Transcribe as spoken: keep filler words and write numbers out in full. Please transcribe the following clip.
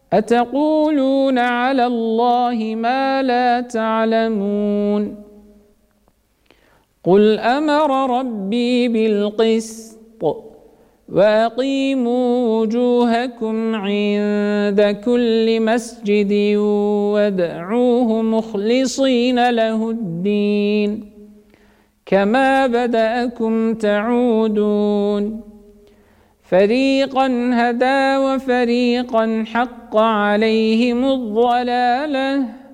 أتقولون على الله ما لا تعلمون قل أمر ربي بالقسط وأقيموا وجوهكم عند كل مسجد وادعوه مخلصين له الدين كما بدأكم تعودون فريقا هدى وفريقا حق عليهم الضلالة